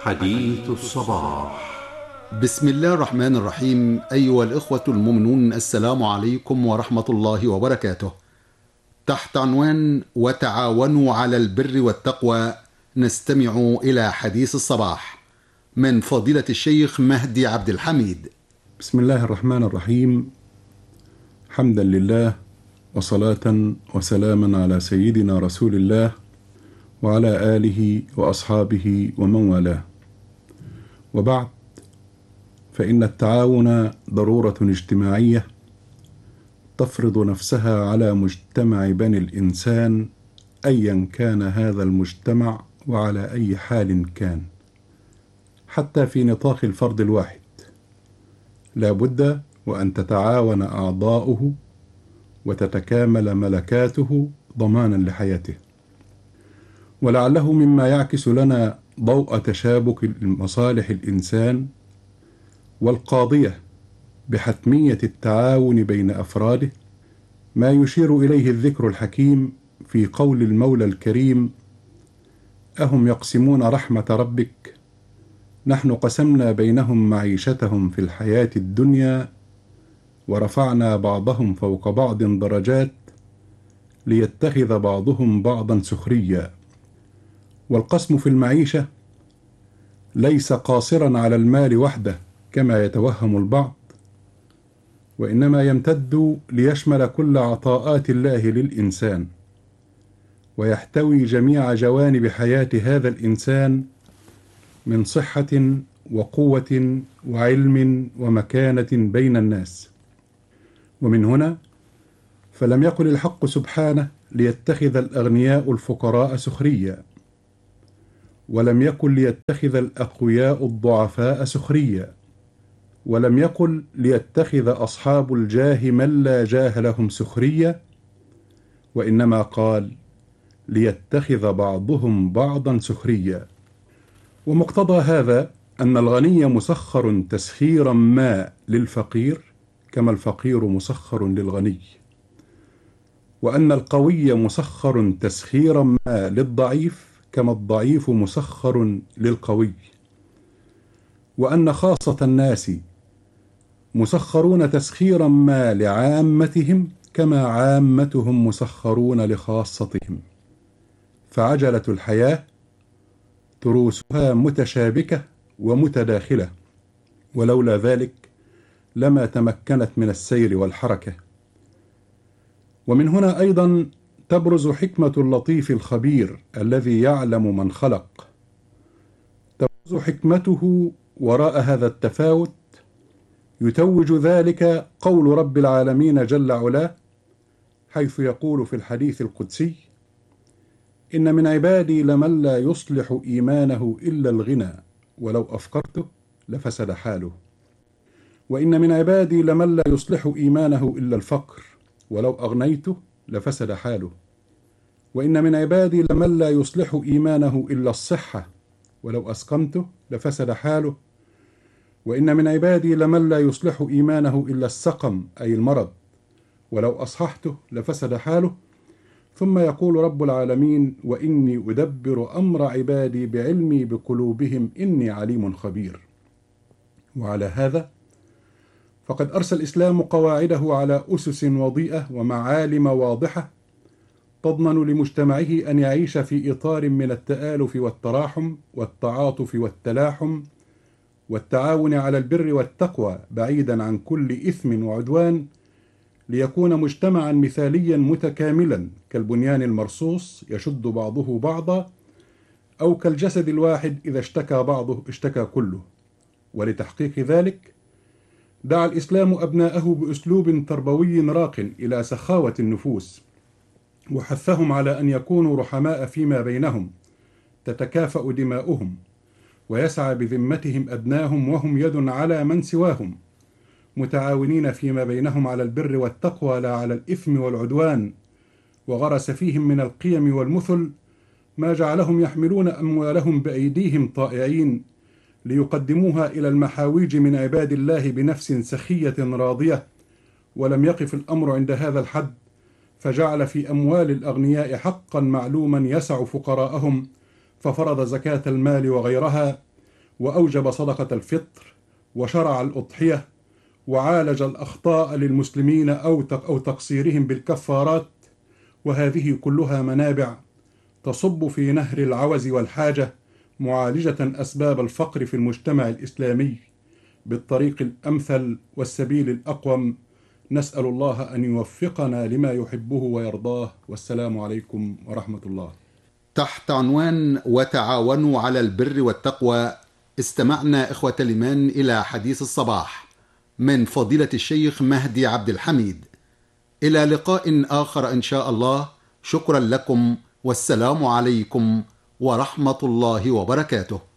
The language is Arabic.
حديث الصباح. بسم الله الرحمن الرحيم. أيها الإخوة المؤمنون، السلام عليكم ورحمة الله وبركاته. تحت عنوان وتعاونوا على البر والتقوى نستمع إلى حديث الصباح من فضيلة الشيخ مهدي عبد الحميد. بسم الله الرحمن الرحيم. حمدا لله وصلاة وسلاما على سيدنا رسول الله وعلى آله وأصحابه ومن والاه، وبعد، فإن التعاون ضرورة اجتماعية تفرض نفسها على مجتمع بني الإنسان أيا كان هذا المجتمع وعلى أي حال كان، حتى في نطاق الفرد الواحد لا بد وأن تتعاون أعضاؤه وتتكامل ملكاته ضمانا لحياته. ولعله مما يعكس لنا ضوء تشابك مصالح الإنسان والقاضية بحتمية التعاون بين أفراده ما يشير إليه الذكر الحكيم في قول المولى الكريم: أهم يقسمون رحمة ربك نحن قسمنا بينهم معيشتهم في الحياة الدنيا ورفعنا بعضهم فوق بعض درجات ليتخذ بعضهم بعضا سخريا. والقسم في المعيشة ليس قاصرا على المال وحده كما يتوهم البعض، وإنما يمتد ليشمل كل عطاءات الله للإنسان، ويحتوي جميع جوانب حياة هذا الإنسان من صحة وقوة وعلم ومكانة بين الناس. ومن هنا فلم يقل الحق سبحانه ليتخذ الأغنياء الفقراء سخريا، ولم يقل ليتخذ الأقوياء الضعفاء سخريا، ولم يقل ليتخذ أصحاب الجاه من لا جاه لهم سخريا، وإنما قال ليتخذ بعضهم بعضا سخريا. ومقتضى هذا أن الغني مسخر تسخيرا ما للفقير كما الفقير مسخر للغني، وأن القوي مسخر تسخيرا ما للضعيف كما الضعيف مسخر للقوي، وأن خاصة الناس مسخرون تسخيرا ما لعامتهم كما عامتهم مسخرون لخاصتهم. فعجلة الحياة تروسها متشابكة ومتداخلة، ولولا ذلك لما تمكنت من السير والحركة. ومن هنا أيضا تبرز حكمة اللطيف الخبير الذي يعلم من خلق، تبرز حكمته وراء هذا التفاوت. يتوج ذلك قول رب العالمين جل علاه، حيث يقول في الحديث القدسي: إن من عبادي لمن لا يصلح إيمانه إلا الغنى ولو أفقرته لفسد حاله، وإن من عبادي لمن لا يصلح إيمانه إلا الفقر ولو أغنيته لفسد حاله، وإن من عبادي لمن لا يصلح إيمانه إلا الصحة ولو أسقمته لفسد حاله، وإن من عبادي لمن لا يصلح إيمانه إلا السقم أي المرض ولو أصححته لفسد حاله. ثم يقول رب العالمين: وإني أدبر أمر عبادي بعلمي بقلوبهم إني عليم خبير. وعلى هذا فقد أرسى الإسلام قواعده على أسس وضيئة ومعالم واضحة تضمن لمجتمعه أن يعيش في إطار من التآلف والتراحم والتعاطف والتلاحم والتعاون على البر والتقوى بعيدا عن كل إثم وعدوان، ليكون مجتمعا مثاليا متكاملا كالبنيان المرصوص يشد بعضه بعضا، أو كالجسد الواحد إذا اشتكى بعضه اشتكى كله. ولتحقيق ذلك دعا الإسلام أبناءه بأسلوب تربوي راق إلى سخاوة النفوس، وحثهم على أن يكونوا رحماء فيما بينهم تتكافأ دماؤهم، ويسعى بذمتهم أدناهم وهم يد على من سواهم، متعاونين فيما بينهم على البر والتقوى لا على الإثم والعدوان. وغرس فيهم من القيم والمثل ما جعلهم يحملون أموالهم بأيديهم طائعين ليقدموها إلى المحاويج من عباد الله بنفس سخية راضية. ولم يقف الأمر عند هذا الحد، فجعل في أموال الأغنياء حقا معلوما يسع فقراءهم، ففرض زكاة المال وغيرها، وأوجب صدقة الفطر وشرع الأضحية وعالج الأخطاء للمسلمين أو تقصيرهم بالكفارات، وهذه كلها منابع تصب في نهر العوز والحاجة، معالجة أسباب الفقر في المجتمع الإسلامي بالطريق الأمثل والسبيل الأقوم. نسأل الله أن يوفقنا لما يحبه ويرضاه، والسلام عليكم ورحمة الله. تحت عنوان وتعاونوا على البر والتقوى، استمعنا إخوة الإيمان إلى حديث الصباح من فضيلة الشيخ مهدي عبد الحميد. إلى لقاء آخر إن شاء الله. شكرا لكم، والسلام عليكم ورحمة الله وبركاته.